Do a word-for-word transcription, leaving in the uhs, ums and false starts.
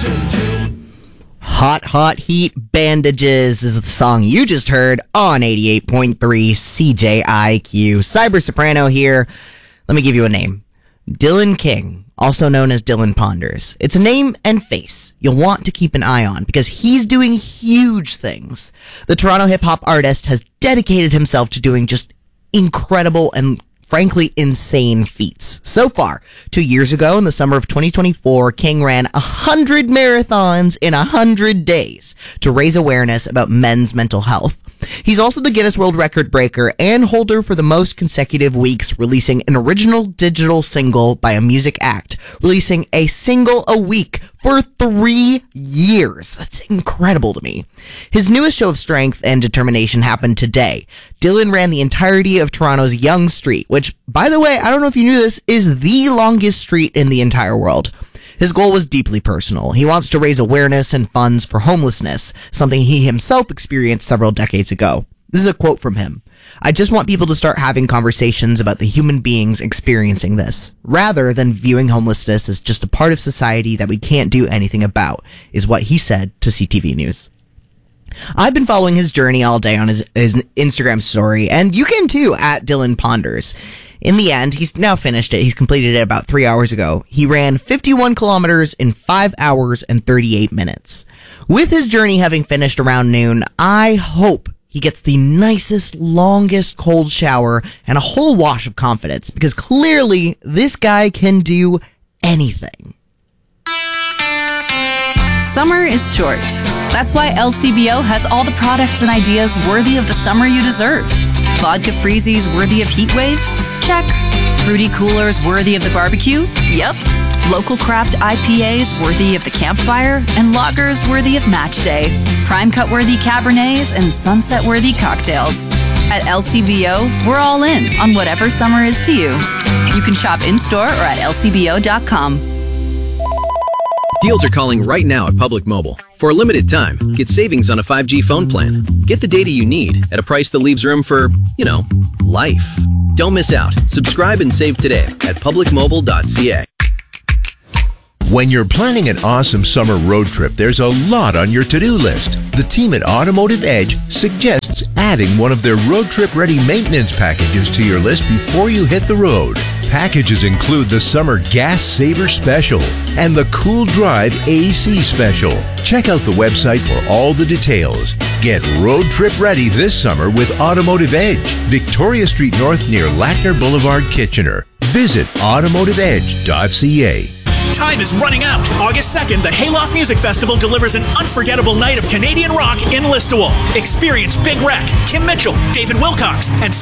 Hot, Hot Heat Bandages is the song you just heard on eighty-eight point three C J I Q. Cyber Soprano here. Let me give you a name. Dylan King, also known as Dylan Ponders. It's a name and face you'll want to keep an eye on because he's doing huge things. The Toronto hip-hop artist has dedicated himself to doing just incredible and frankly insane feats. So far, two years ago in the summer of twenty twenty-four, King ran one hundred marathons in one hundred days to raise awareness about men's mental health. He's also the Guinness World Record breaker and holder for the most consecutive weeks releasing an original digital single by a music act, releasing a single a week for three years. That's incredible to me. His newest show of strength and determination happened today. Dylan ran the entirety of Toronto's Yonge Street, which, by the way, I don't know if you knew this, is the longest street in the entire world. His goal was deeply personal. He wants to raise awareness and funds for homelessness, something he himself experienced several decades ago. This is a quote from him. "I just want people to start having conversations about the human beings experiencing this, rather than viewing homelessness as just a part of society that we can't do anything about," is what he said to C T V News. I've been following his journey all day on his, his Instagram story, and you can too, at Dylan Ponders. In the end, he's now finished it. He's completed it about three hours ago. He ran fifty-one kilometers in five hours and thirty-eight minutes. With his journey having finished around noon, I hope he gets the nicest, longest cold shower and a whole wash of confidence, because clearly this guy can do anything. Summer is short. That's why L C B O has all the products and ideas worthy of the summer you deserve. Vodka freezies worthy of heat waves? Check. Fruity coolers worthy of the barbecue? Yep. Local craft I P As worthy of the campfire? And lagers worthy of match day. Prime cut worthy Cabernets and sunset worthy cocktails. At L C B O, we're all in on whatever summer is to you. You can shop in-store or at L C B O dot com. Deals are calling right now at Public Mobile. For a limited time, get savings on a five G phone plan. Get the data you need at a price that leaves room for, you know, life. Don't miss out. Subscribe and save today at public mobile dot c a. When you're planning an awesome summer road trip, there's a lot on your to-do list. The team at Automotive Edge suggests adding one of their road trip ready maintenance packages to your list before you hit the road. Packages include the Summer Gas Saver Special and the Cool Drive A C Special. Check out the website for all the details. Get road trip ready this summer with Automotive Edge, Victoria Street North near Lackner Boulevard, Kitchener. Visit automotive edge dot c a. Time is running out. August second, the Hayloft Music Festival delivers an unforgettable night of Canadian rock in Listowel. Experience Big Wreck, Kim Mitchell, David Wilcox, and